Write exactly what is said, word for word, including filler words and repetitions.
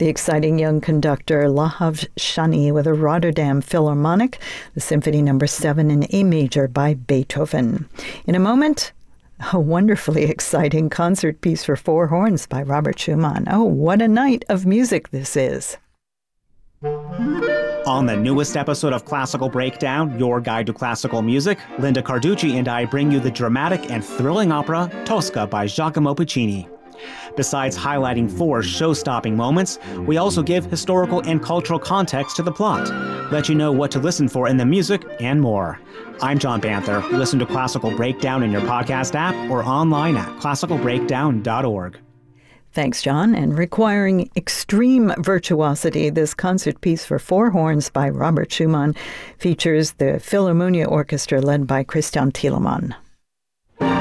the exciting young conductor Lahav Shani with a Rotterdam Philharmonic, the Symphony Number seven in A major by Beethoven. In a moment, a wonderfully exciting concert piece for four horns by Robert Schumann. Oh, what a night of music this is. On the newest episode of Classical Breakdown, your guide to classical music, Linda Carducci and I bring you the dramatic and thrilling opera Tosca by Giacomo Puccini. Besides highlighting four show-stopping moments, we also give historical and cultural context to the plot, let you know what to listen for in the music, and more. I'm John Banther. Listen to Classical Breakdown in your podcast app or online at classical breakdown dot org. Thanks, John. And requiring extreme virtuosity, this concert piece for four horns by Robert Schumann features the Philharmonia Orchestra led by Christian Thielemann.